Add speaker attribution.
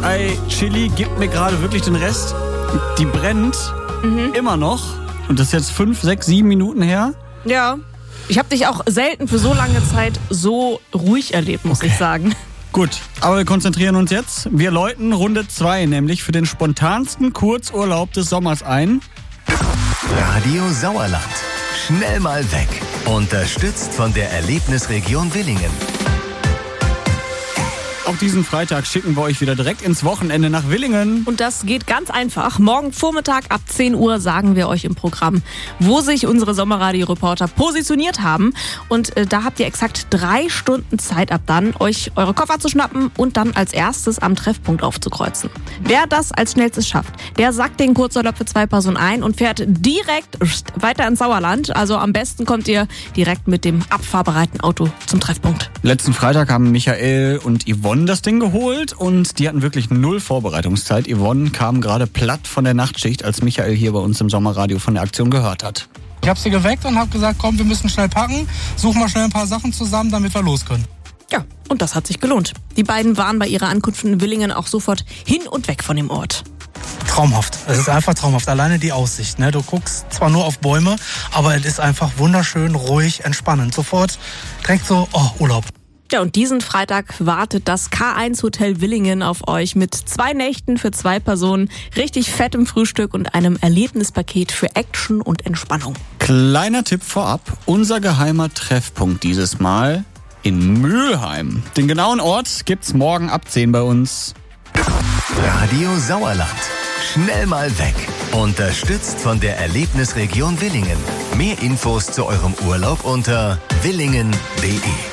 Speaker 1: Spießei-Chili gibt mir gerade wirklich den Rest. Die brennt immer noch. Und das ist jetzt 5, 6, 7 Minuten her.
Speaker 2: Ja. Ich habe dich auch selten für so lange Zeit so ruhig erlebt, muss ich sagen.
Speaker 1: Gut, aber wir konzentrieren uns jetzt. Wir läuten Runde 2, nämlich für den spontansten Kurzurlaub des Sommers ein.
Speaker 3: Radio Sauerland. Schnell mal weg. Unterstützt von der Erlebnisregion Willingen.
Speaker 1: Auch diesen Freitag schicken wir euch wieder direkt ins Wochenende nach Willingen.
Speaker 2: Und das geht ganz einfach. Morgen Vormittag ab 10 Uhr sagen wir euch im Programm, wo sich unsere Sommerradio-Reporter positioniert haben. Und da habt ihr exakt 3 Stunden Zeit ab dann, euch eure Koffer zu schnappen und dann als erstes am Treffpunkt aufzukreuzen. Wer das als schnellstes schafft, der sagt den Kurzurlaub für 2 Personen ein und fährt direkt weiter ins Sauerland. Also am besten kommt ihr direkt mit dem abfahrbereiten Auto zum Treffpunkt.
Speaker 1: Letzten Freitag haben Michael und Yvonne das Ding geholt und die hatten wirklich 0 Vorbereitungszeit. Yvonne kam gerade platt von der Nachtschicht, als Michael hier bei uns im Sommerradio von der Aktion gehört hat.
Speaker 4: Ich habe sie geweckt und habe gesagt, komm, wir müssen schnell packen, suchen mal schnell ein paar Sachen zusammen, damit wir los können.
Speaker 2: Ja, und das hat sich gelohnt. Die beiden waren bei ihrer Ankunft in Willingen auch sofort hin und weg von dem Ort.
Speaker 4: Traumhaft. Es ist einfach traumhaft. Alleine die Aussicht. Ne? Du guckst zwar nur auf Bäume, aber es ist einfach wunderschön, ruhig, entspannend. Sofort direkt so, Urlaub.
Speaker 2: Ja, und diesen Freitag wartet das K1 Hotel Willingen auf euch mit 2 Nächten für 2 Personen, richtig fettem Frühstück und einem Erlebnispaket für Action und Entspannung.
Speaker 1: Kleiner Tipp vorab, unser geheimer Treffpunkt dieses Mal in Mülheim. Den genauen Ort gibt's morgen ab 10 bei uns.
Speaker 3: Radio Sauerland. Schnell mal weg. Unterstützt von der Erlebnisregion Willingen. Mehr Infos zu eurem Urlaub unter willingen.de.